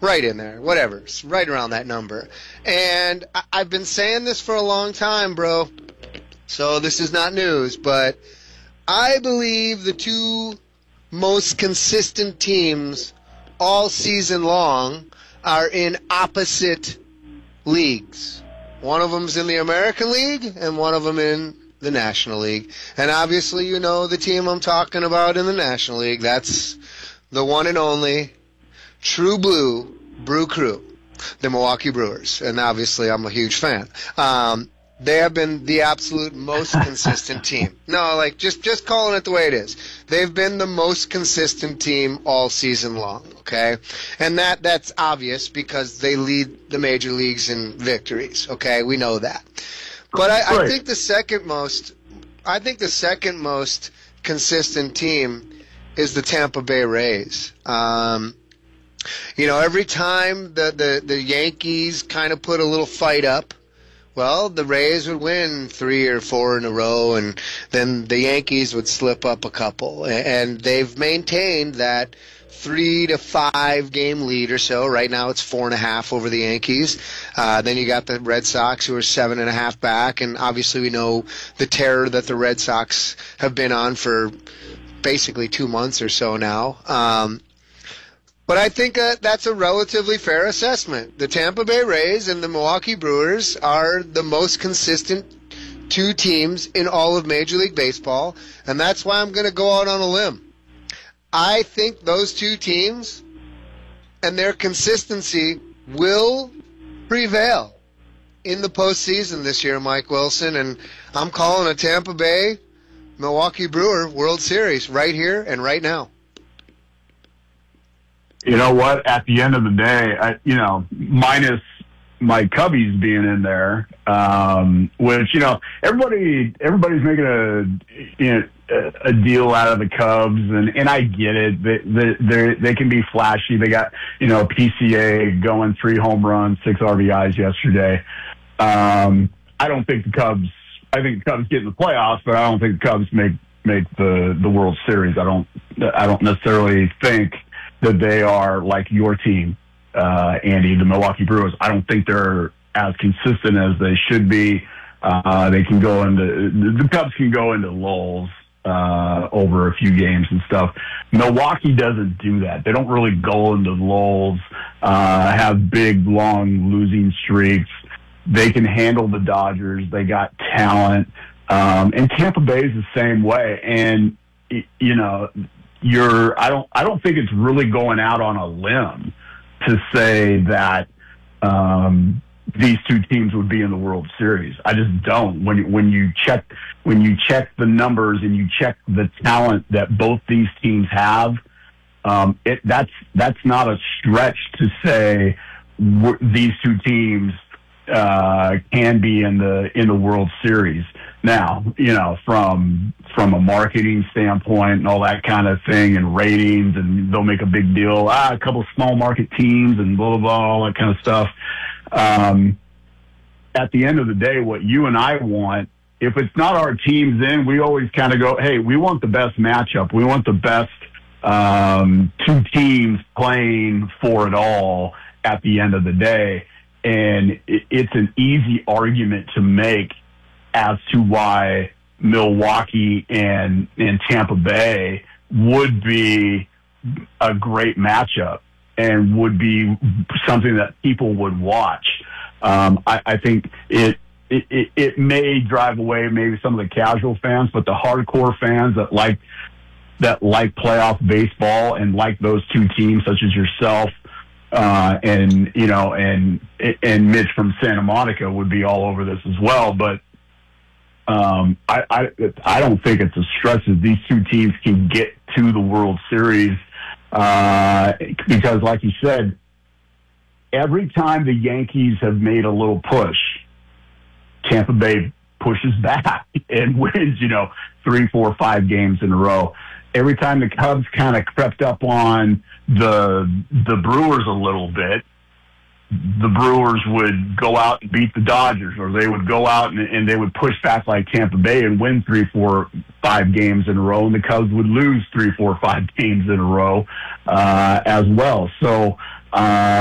right in there, whatever, it's right around that number. And I've been saying this for a long time, bro, so this is not news, but I believe the two most consistent teams all season long are in opposite leagues. One of them's in the American League and one of them in the National League. And obviously you know the team I'm talking about in the National League. That's the one and only True Blue Brew Crew, the Milwaukee Brewers. And obviously I'm a huge fan. They have been the absolute most consistent team. No, like just calling it the way it is. They've been the most consistent team all season long, okay? And that's obvious because they lead the major leagues in victories, okay? We know that. But I think the second most consistent team is the Tampa Bay Rays. Every time the Yankees kind of put a little fight up, well, the Rays would win 3 or 4 in a row, and then the Yankees would slip up a couple. And they've maintained that 3 to 5 game lead or so. Right now it's 4.5 over the Yankees. Then you got the Red Sox who are 7.5 back, and obviously we know the terror that the Red Sox have been on for basically 2 months or so now. But I think that's a relatively fair assessment. The Tampa Bay Rays and the Milwaukee Brewers are the most consistent two teams in all of Major League Baseball, and that's why I'm going to go out on a limb. I think those two teams and their consistency will prevail in the postseason this year, Mike Wilson, and I'm calling a Tampa Bay Milwaukee Brewer World Series right here and right now. You know what? At the end of the day, minus my Cubbies being in there, which everybody's making a deal out of the Cubs, and I get it. They can be flashy. They got PCA going 3 home runs, 6 RBIs yesterday. I don't think the Cubs. I think the Cubs get in the playoffs, but I don't think the Cubs make the World Series. I don't necessarily think that they are like your team, Andy, the Milwaukee Brewers. I don't think they're as consistent as they should be. The Cubs can go into lulls over a few games and stuff. Milwaukee doesn't do that. They don't really go into lulls, have big, long losing streaks. They can handle the Dodgers. They got talent. And Tampa Bay is the same way. And, I don't think it's really going out on a limb to say that these two teams would be in the World Series. I just don't. When you check the numbers and you check the talent that both these teams have, that's not a stretch to say these two teams can be in the World Series. Now, from a marketing standpoint and all that kind of thing and ratings, and they'll make a big deal, a couple of small market teams and blah, blah, blah, all that kind of stuff. At the end of the day, what you and I want, if it's not our teams in, we always kind of go, hey, we want the best matchup. We want the best two teams playing for it all at the end of the day. And it's an easy argument to make as to why Milwaukee and Tampa Bay would be a great matchup and would be something that people would watch. I think it may drive away maybe some of the casual fans, but the hardcore fans that like playoff baseball and like those two teams, such as yourself, and Mitch from Santa Monica would be all over this as well. But I don't think it's a stretch that these two teams can get to the World Series, because, like you said, every time the Yankees have made a little push, Tampa Bay pushes back and wins, 3, 4, 5 games in a row. Every time the Cubs kind of crept up on the Brewers a little bit, the Brewers would go out and beat the Dodgers, or they would go out and they would push back like Tampa Bay and win 3, 4, 5 games in a row, and the Cubs would lose 3, 4, 5 games in a row as well. So